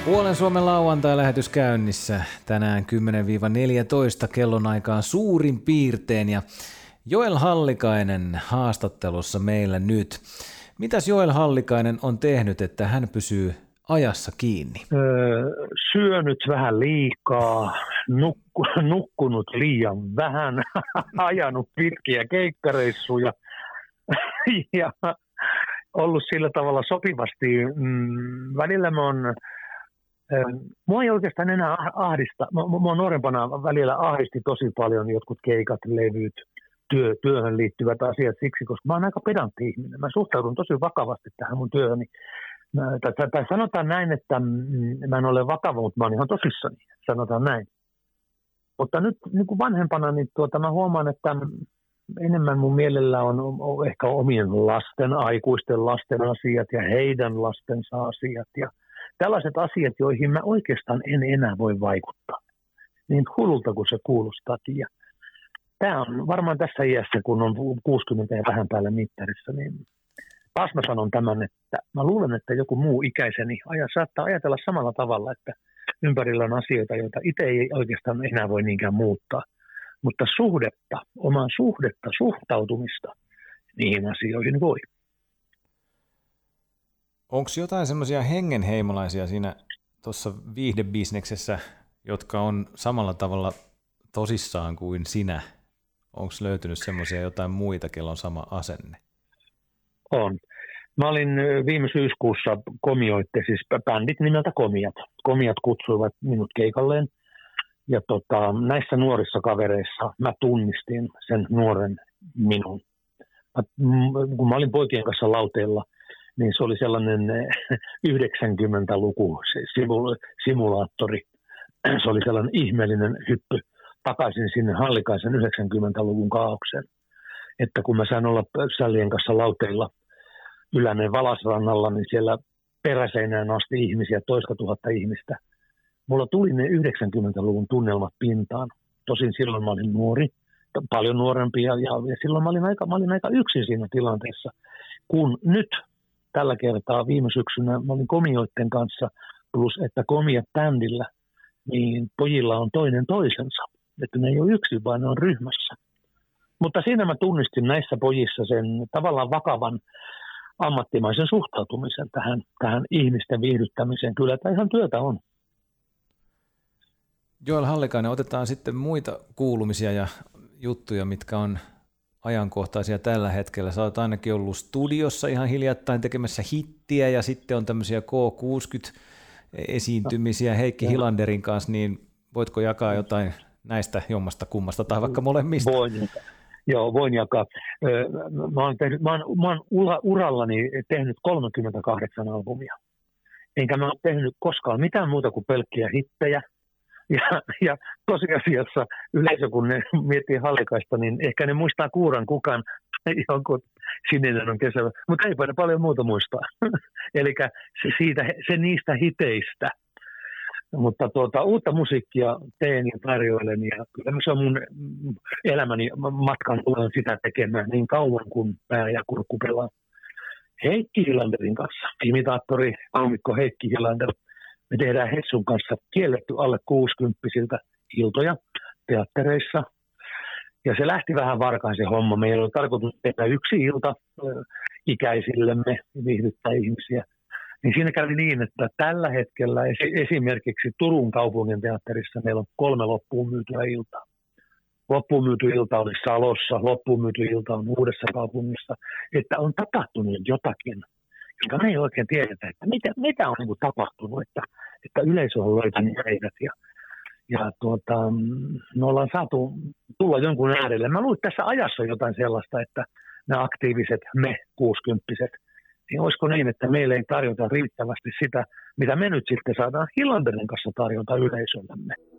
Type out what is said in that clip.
Puolen Suomen lauantai-lähetys käynnissä tänään 10-14 kellonaikaan suurin piirtein ja Joel Hallikainen haastattelussa meillä nyt. Mitäs Joel Hallikainen on tehnyt, että hän pysyy ajassa kiinni? Syönyt vähän liikaa, nukkunut liian vähän, ajanut pitkiä keikkareissuja ja ollut sillä tavalla sopivasti. Välillä mua ei oikeastaan enää ahdista. Mua nuorempana välillä ahdisti tosi paljon jotkut keikat, levyt, työhön liittyvät asiat siksi, koska mä oon aika pedantti ihminen. Mä suhtaudun tosi vakavasti tähän mun työhöni. Tai sanotaan näin, että mä en ole vakava, mutta mä oon ihan tosissani. Sanotaan näin. Mutta nyt niin kuin vanhempana niin mä huomaan, että enemmän mun mielellä on ehkä omien lasten, aikuisten lasten asiat ja heidän lastensa asiat ja tällaiset asiat, joihin mä oikeastaan en enää voi vaikuttaa. Niin hullulta kuin se kuulostaakin. Ja tämä on varmaan tässä iässä, kun on 60 ja vähän päällä mittarissa, niin taas mä sanon tämän, että mä luulen, että joku muu ikäiseni saattaa ajatella samalla tavalla, että ympärillä on asioita, joita itse ei oikeastaan enää voi niinkään muuttaa. Mutta omaa suhtautumista niihin asioihin voi. Onko jotain semmoisia hengenheimolaisia siinä tuossa viihdebisneksessä, jotka on samalla tavalla tosissaan kuin sinä? Onko löytynyt semmoisia jotain muita, kello on sama asenne? On. Mä olin viime syyskuussa komioitte, siis bändit nimeltä Komiat. Komiat kutsuivat minut keikalleen. Ja näissä nuorissa kavereissa mä tunnistin sen nuoren minun. Kun mä olin poikien kanssa lauteilla, niin se oli sellainen 90-luku simulaattori. Se oli sellainen ihmeellinen hyppy takaisin sinne Hallikaisen 90-luvun kaaukseen. Että kun mä sain olla sällien kanssa lauteilla Yläneen Valasrannalla, niin siellä peräseinään asti ihmisiä, toista tuhatta ihmistä. Mulla tuli ne 90-luvun tunnelmat pintaan. Tosin silloin mä olin nuori, paljon nuorempi ja silloin mä olin aika yksin siinä tilanteessa. Kun nyt tällä kertaa viime syksynä mä olin komioitten kanssa, plus että komiat bändillä, niin pojilla on toinen toisensa. Että ne ei ole yksin, vaan ne on ryhmässä. Mutta siinä mä tunnistin näissä pojissa sen tavallaan vakavan ammattimaisen suhtautumisen tähän ihmisten viihdyttämiseen. Kyllä tämä ihan työtä on. Joel Hallikainen, otetaan sitten muita kuulumisia ja juttuja, mitkä on ajankohtaisia tällä hetkellä. Sä oot ainakin ollut studiossa ihan hiljattain tekemässä hittiä ja sitten on tämmöisiä K60-esiintymisiä Heikki Hilanderin kanssa, niin voitko jakaa jotain näistä jommasta kummasta tai vaikka molemmista? Voin jakaa. Mä oon urallani tehnyt 38 albumia. Enkä mä ole tehnyt koskaan mitään muuta kuin pelkkiä hittejä. Ja tosiasiassa yleisö, kun ne miettii Hallikaista, niin ehkä ne muistaa Kuuran kukan, jonkun Sininen on kesällä, mutta eipä ne paljon muuta muistaa. Eli se niistä hiteistä. Mutta uutta musiikkia teen ja tarjoilen ja kyllä se on mun elämäni matkan tulen sitä tekemään niin kauan kuin pää ja kurkku pelaa. Heikki Hilanderin kanssa, imitaattori, koomikko Heikki Hilander. Me tehdään Hessun kanssa kielletty alle 60-vuotiailta iltoja teattereissa. Ja se lähti vähän varkain se homma. Meillä oli tarkoitus tehdä yksi ilta ikäisillemme, viihdyttää ihmisiä. Niin siinä kävi niin, että tällä hetkellä esimerkiksi Turun kaupungin teatterissa meillä on 3 loppuun myytyä iltaa. Loppuun myyty ilta oli Salossa, loppuun myyty ilta on Uudessa kaupungissa. Että on tapahtunut jotakin, jonka me ei oikein tiedetä, että mitä on niin tapahtunut, että yleisö on löytänyt meidät. Ja me ollaan saatu tulla jonkun äärelle. Mä luulen, että tässä ajassa on jotain sellaista, että nämä aktiiviset, me 60-vuotiaat, niin olisiko niin, että meille ei tarjota riittävästi sitä, mitä me nyt sitten saadaan Hilanderin kanssa tarjota yleisöllemme.